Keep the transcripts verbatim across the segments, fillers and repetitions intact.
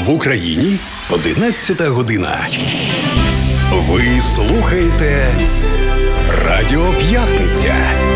В Україні одинадцята година. Ви слухаєте Радіо П'ятниця.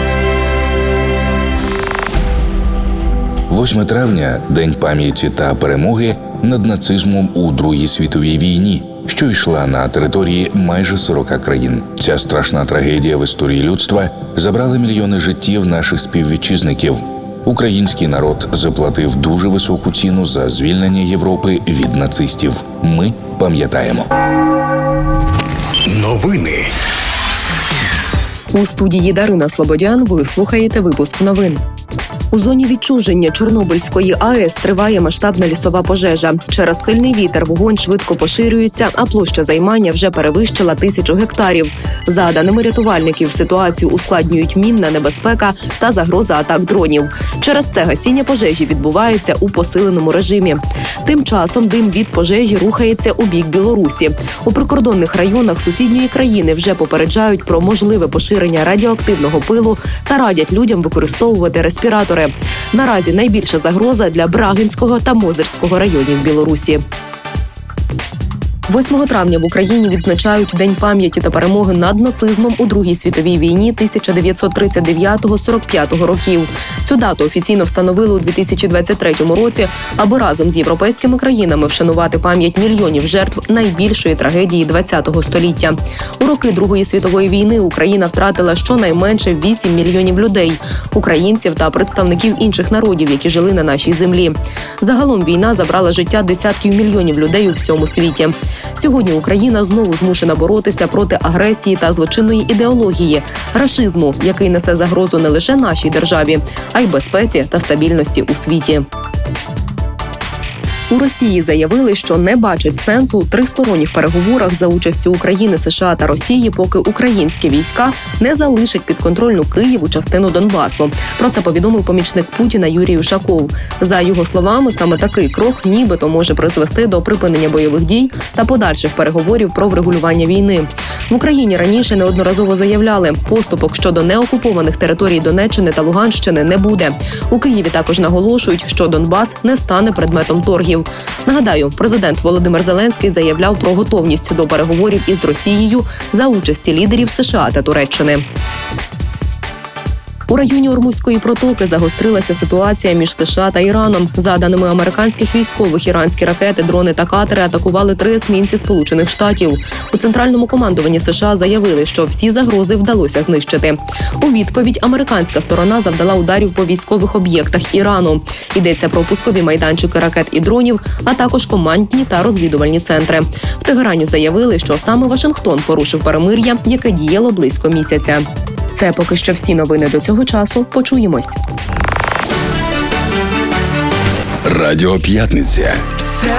восьме травня – День пам'яті та перемоги над нацизмом у Другій світовій війні, що йшла на території майже сорока країн. Ця страшна трагедія в історії людства забрала мільйони життів наших співвітчизників. Український народ заплатив дуже високу ціну за звільнення Європи від нацистів. Ми пам'ятаємо. Новини. У студії Дарина Слободян ви слухаєте випуск новин. У зоні відчуження Чорнобильської АЕС триває масштабна лісова пожежа. Через сильний вітер вогонь швидко поширюється, а площа займання вже перевищила тисячу гектарів. За даними рятувальників, ситуацію ускладнюють мінна небезпека та загроза атак дронів. Через це гасіння пожежі відбувається у посиленому режимі. Тим часом дим від пожежі рухається у бік Білорусі. У прикордонних районах сусідньої країни вже попереджають про можливе поширення радіоактивного пилу та радять людям використовувати респіратори. Наразі найбільша загроза для Брагинського та Мозирського районів Білорусі. восьмого травня в Україні відзначають День пам'яті та перемоги над нацизмом у Другій світовій війні тисяча дев'ятсот тридцять дев'ятого - сорок п'ятого років. Цю дату офіційно встановили у дві тисячі двадцять третьому році, аби разом з європейськими країнами вшанувати пам'ять мільйонів жертв найбільшої трагедії ХХ століття. У роки Другої світової війни Україна втратила щонайменше вісім мільйонів людей – українців та представників інших народів, які жили на нашій землі. Загалом війна забрала життя десятків мільйонів людей у всьому світі. Сьогодні Україна знову змушена боротися проти агресії та злочинної ідеології – рашизму, який несе загрозу не лише нашій державі, а й безпеці та стабільності у світі. У Росії заявили, що не бачать сенсу у тристоронніх переговорах за участю України, США та Росії, поки українські війська не залишать підконтрольну Києву частину Донбасу. Про це повідомив помічник Путіна Юрій Ушаков. За його словами, саме такий крок нібито може призвести до припинення бойових дій та подальших переговорів про врегулювання війни. В Україні раніше неодноразово заявляли, поступок щодо неокупованих територій Донеччини та Луганщини не буде. У Києві також наголошують, що Донбас не стане предметом торгів. Нагадаю, президент Володимир Зеленський заявляв про готовність до переговорів із Росією за участі лідерів США та Туреччини. У районі Ормузької протоки загострилася ситуація між США та Іраном. За даними американських військових, іранські ракети, дрони та катери атакували три есмінці Сполучених Штатів. У центральному командуванні США заявили, що всі загрози вдалося знищити. У відповідь американська сторона завдала ударів по військових об'єктах Ірану. Йдеться про пускові майданчики ракет і дронів, а також командні та розвідувальні центри. В Тегерані заявили, що саме Вашингтон порушив перемир'я, яке діяло близько місяця. Це поки що всі новини до цього часу. Почуємось. Радіо П'ятниця. Це